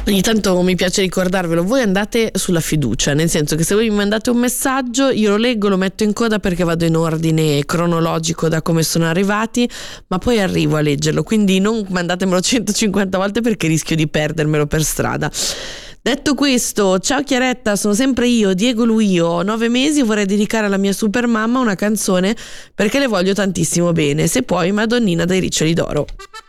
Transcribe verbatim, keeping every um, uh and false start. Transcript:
Ogni tanto mi piace ricordarvelo, voi andate sulla fiducia, nel senso che se voi mi mandate un messaggio io lo leggo, lo metto in coda perché vado in ordine cronologico da come sono arrivati, ma poi arrivo a leggerlo, quindi non mandatemelo centocinquanta volte perché rischio di perdermelo per strada. Detto questo, ciao Chiaretta, sono sempre io, Diego Luio, ho nove mesi e vorrei dedicare alla mia super mamma una canzone perché le voglio tantissimo bene, se puoi Madonnina dai Riccioli d'Oro.